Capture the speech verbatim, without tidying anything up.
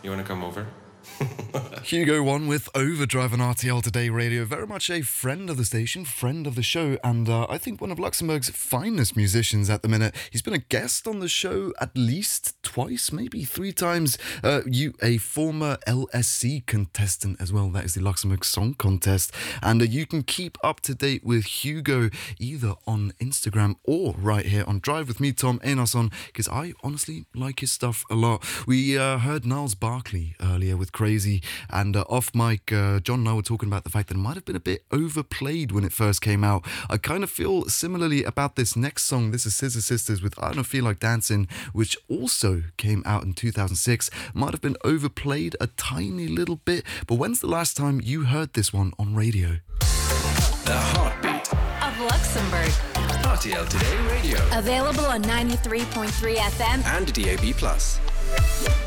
You want to come over? Hugo One with Overdrive on R T L Today Radio. Very much a friend of the station, friend of the show, and uh, I think one of Luxembourg's finest musicians at the minute. He's been a guest on the show at least twice, maybe three times. Uh, you, a former L S C contestant as well. That is the Luxembourg Song Contest. And uh, you can keep up to date with Hugo either on Instagram or right here on Drive with me, Tom Enarsson, because I honestly like his stuff a lot. We uh, heard Niles Barkley earlier with Crazy, and uh, off mic, uh, John and I were talking about the fact that it might have been a bit overplayed when it first came out. I kind of feel similarly about this next song. This is Scissor Sisters with I Don't Feel Like Dancing, which also came out in two thousand six. Might have been overplayed a tiny little bit, but when's the last time you heard this one on radio? The heartbeat of Luxembourg. R T L Today Radio. Available on ninety-three point three F M And D A B plus.